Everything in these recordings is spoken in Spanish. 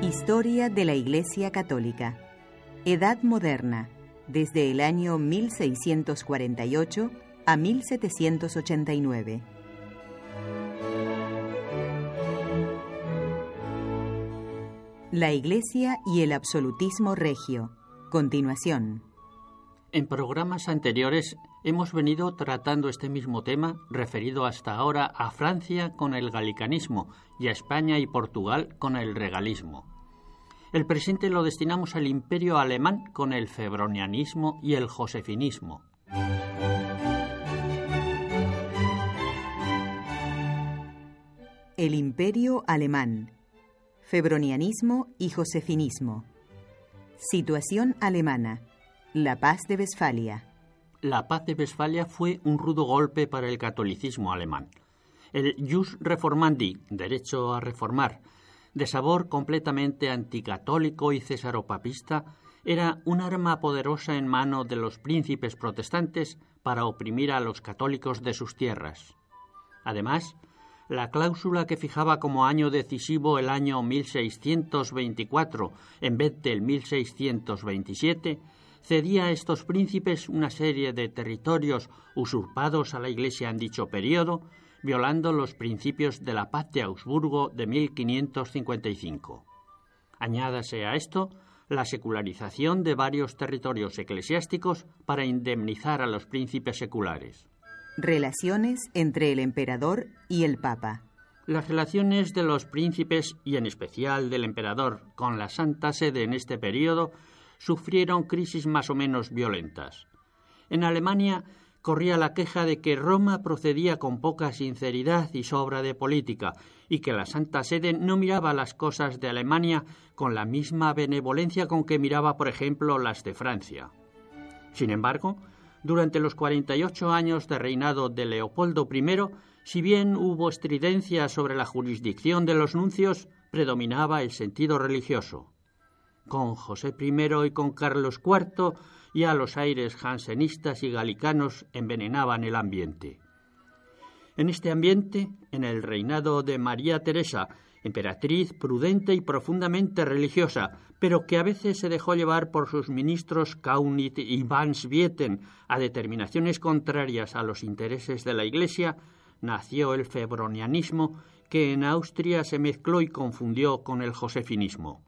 Historia de la Iglesia Católica. Edad moderna, desde el año 1648 a 1789. La Iglesia y el absolutismo regio. Continuación. En programas anteriores hemos venido tratando este mismo tema, referido hasta ahora a Francia con el galicanismo y a España y Portugal con el regalismo. El presente lo destinamos al Imperio alemán con el febronianismo y el josefinismo. El Imperio alemán. Febronianismo y josefinismo. Situación alemana. La Paz de Westfalia. La Paz de Westfalia fue un rudo golpe para el catolicismo alemán. El Jus reformandi, derecho a reformar, de sabor completamente anticatólico y cesaropapista, era un arma poderosa en mano de los príncipes protestantes para oprimir a los católicos de sus tierras. Además, la cláusula que fijaba como año decisivo el año 1624 en vez del 1627 cedía a estos príncipes una serie de territorios usurpados a la Iglesia en dicho periodo, violando los principios de la Paz de Augsburgo de 1555. Añádase a esto la secularización de varios territorios eclesiásticos para indemnizar a los príncipes seculares. Relaciones entre el emperador y el Papa. Las relaciones de los príncipes, y en especial del emperador, con la Santa Sede en este periodo, sufrieron crisis más o menos violentas. En Alemania corría la queja de que Roma procedía con poca sinceridad y sobra de política, y que la Santa Sede no miraba las cosas de Alemania con la misma benevolencia con que miraba, por ejemplo, las de Francia. Sin embargo, durante los 48 años de reinado de Leopoldo I, si bien hubo estridencia sobre la jurisdicción de los nuncios, predominaba el sentido religioso. Con José I y con Carlos IV, ya los aires jansenistas y galicanos envenenaban el ambiente. En este ambiente, en el reinado de María Teresa, emperatriz prudente y profundamente religiosa, pero que a veces se dejó llevar por sus ministros Kaunitz y Van Swieten a determinaciones contrarias a los intereses de la Iglesia, nació el febronianismo, que en Austria se mezcló y confundió con el josefinismo.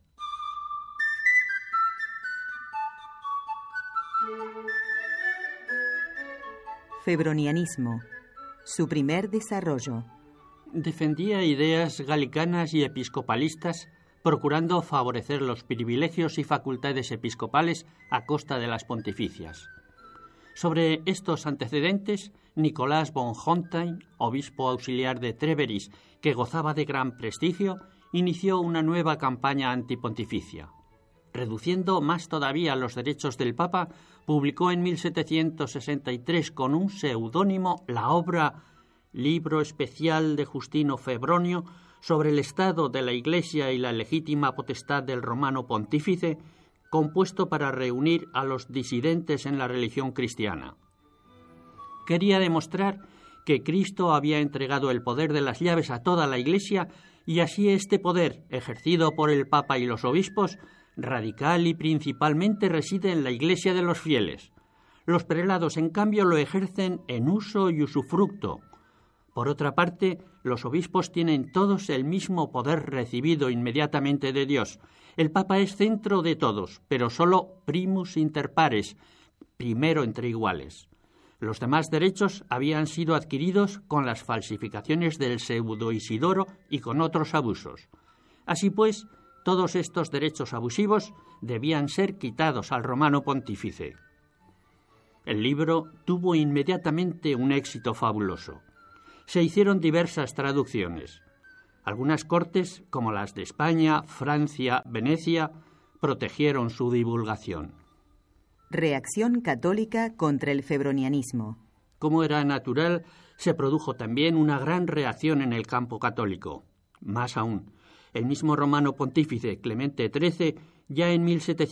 Febronianismo. Su primer desarrollo. Defendía ideas galicanas y episcopalistas, procurando favorecer los privilegios y facultades episcopales a costa de las pontificias. Sobre estos antecedentes, Nicolás von Hontheim, obispo auxiliar de Treveris, que gozaba de gran prestigio, inició una nueva campaña antipontificia. Reduciendo más todavía los derechos del Papa, publicó en 1763 con un seudónimo la obra Libro especial de Justino Febronio sobre el estado de la Iglesia y la legítima potestad del romano pontífice, compuesto para reunir a los disidentes en la religión cristiana. Quería demostrar que Cristo había entregado el poder de las llaves a toda la Iglesia y así este poder, ejercido por el Papa y los obispos, radical y principalmente reside en la Iglesia de los fieles. Los prelados, en cambio, lo ejercen en uso y usufructo. Por otra parte, los obispos tienen todos el mismo poder recibido inmediatamente de Dios. El Papa es centro de todos, pero solo primus inter pares, primero entre iguales. Los demás derechos habían sido adquiridos con las falsificaciones del pseudo Isidoro y con otros abusos. Así pues, todos estos derechos abusivos debían ser quitados al romano pontífice. El libro tuvo inmediatamente un éxito fabuloso. Se hicieron diversas traducciones. Algunas cortes, como las de España, Francia, Venecia, protegieron su divulgación. Reacción católica contra el febronianismo. Como era natural, se produjo también una gran reacción en el campo católico. Más aún, el mismo romano pontífice Clemente XIII ya en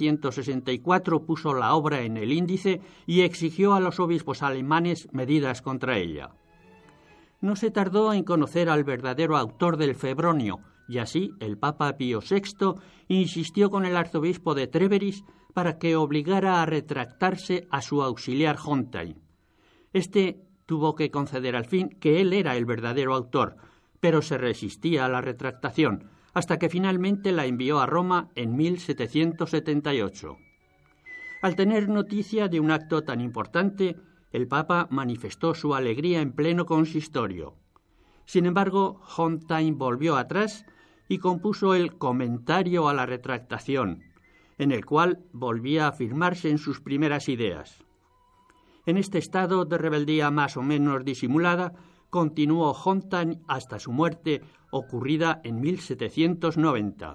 1764 puso la obra en el índice y exigió a los obispos alemanes medidas contra ella. No se tardó en conocer al verdadero autor del Febronio, y así el Papa Pío VI insistió con el arzobispo de Trèveris para que obligara a retractarse a su auxiliar Hontheim. Este tuvo que conceder al fin que él era el verdadero autor, pero se resistía a la retractación, hasta que finalmente la envió a Roma en 1778. Al tener noticia de un acto tan importante, el Papa manifestó su alegría en pleno consistorio. Sin embargo, Hontheim volvió atrás y compuso el Comentario a la retractación, en el cual volvía a afirmarse en sus primeras ideas. En este estado de rebeldía más o menos disimulada, continuó Hontheim hasta su muerte, ocurrida en 1790.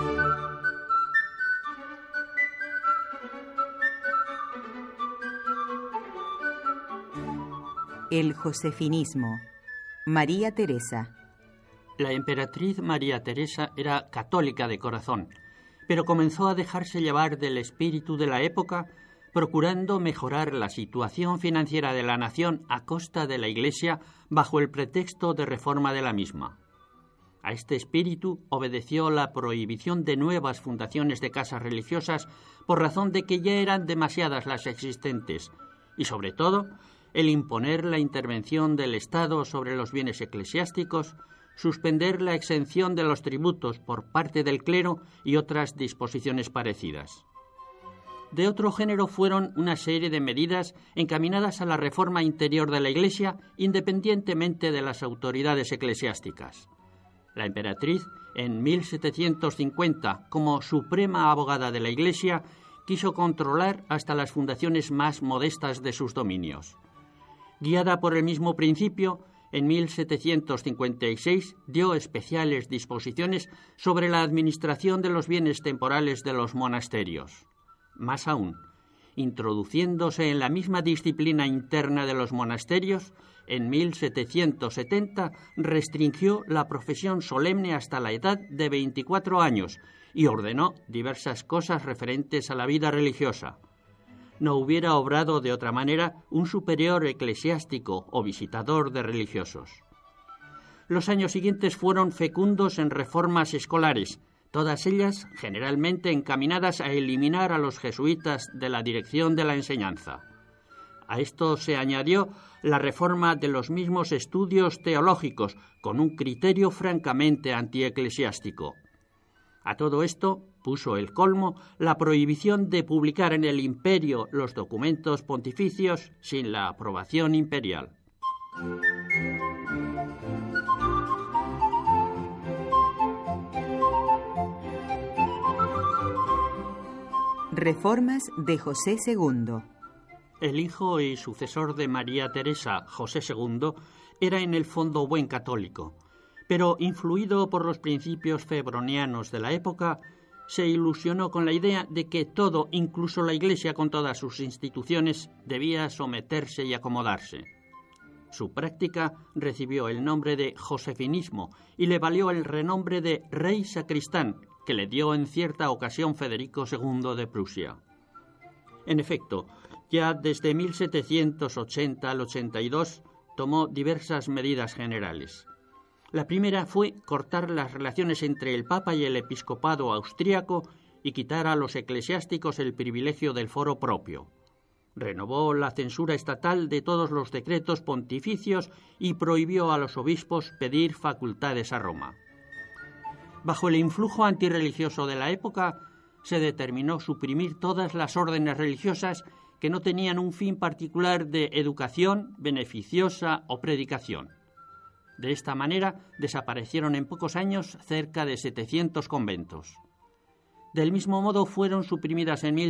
El josefinismo. María Teresa. La emperatriz María Teresa era católica de corazón, pero comenzó a dejarse llevar del espíritu de la época, procurando mejorar la situación financiera de la nación a costa de la Iglesia bajo el pretexto de reforma de la misma. A este espíritu obedeció la prohibición de nuevas fundaciones de casas religiosas por razón de que ya eran demasiadas las existentes y, sobre todo, el imponer la intervención del Estado sobre los bienes eclesiásticos, suspender la exención de los tributos por parte del clero y otras disposiciones parecidas. De otro género fueron una serie de medidas encaminadas a la reforma interior de la Iglesia, independientemente de las autoridades eclesiásticas. La emperatriz, en 1750, como suprema abogada de la Iglesia, quiso controlar hasta las fundaciones más modestas de sus dominios. Guiada por el mismo principio, en 1756 dio especiales disposiciones sobre la administración de los bienes temporales de los monasterios. Más aún, introduciéndose en la misma disciplina interna de los monasterios, en 1770 restringió la profesión solemne hasta la edad de 24 años y ordenó diversas cosas referentes a la vida religiosa. No hubiera obrado de otra manera un superior eclesiástico o visitador de religiosos. Los años siguientes fueron fecundos en reformas escolares, todas ellas generalmente encaminadas a eliminar a los jesuitas de la dirección de la enseñanza. A esto se añadió la reforma de los mismos estudios teológicos, con un criterio francamente antieclesiástico. A todo esto puso el colmo la prohibición de publicar en el imperio los documentos pontificios sin la aprobación imperial. Reformas de José II. El hijo y sucesor de María Teresa, José II, era en el fondo buen católico, pero influido por los principios febronianos de la época, se ilusionó con la idea de que todo, incluso la Iglesia con todas sus instituciones, debía someterse y acomodarse. Su práctica recibió el nombre de josefinismo y le valió el renombre de rey sacristán, que le dio en cierta ocasión Federico II de Prusia. En efecto, ya desde 1780 al 82 tomó diversas medidas generales. La primera fue cortar las relaciones entre el Papa y el episcopado austríaco y quitar a los eclesiásticos el privilegio del foro propio. Renovó la censura estatal de todos los decretos pontificios y prohibió a los obispos pedir facultades a Roma. Bajo el influjo antirreligioso de la época, se determinó suprimir todas las órdenes religiosas que no tenían un fin particular de educación, beneficiosa o predicación. De esta manera desaparecieron en pocos años cerca de 700 conventos. Del mismo modo fueron suprimidas en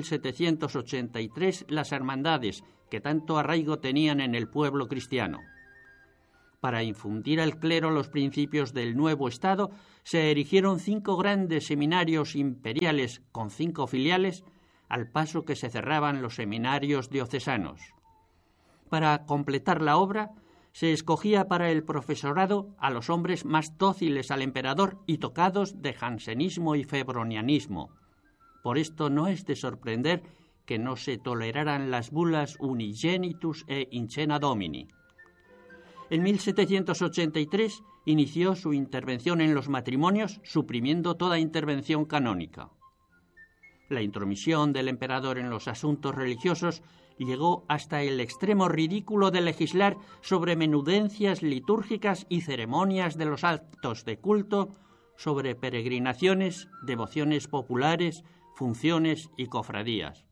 1783 las hermandades que tanto arraigo tenían en el pueblo cristiano. Para infundir al clero los principios del nuevo Estado, se erigieron 5 grandes seminarios imperiales con 5 filiales, al paso que se cerraban los seminarios diocesanos. Para completar la obra, se escogía para el profesorado a los hombres más dóciles al emperador y tocados de jansenismo y febronianismo. Por esto no es de sorprender que no se toleraran las bulas Unigenitus e Incena Domini. En 1783 inició su intervención en los matrimonios, suprimiendo toda intervención canónica. La intromisión del emperador en los asuntos religiosos llegó hasta el extremo ridículo de legislar sobre menudencias litúrgicas y ceremonias de los actos de culto, sobre peregrinaciones, devociones populares, funciones y cofradías.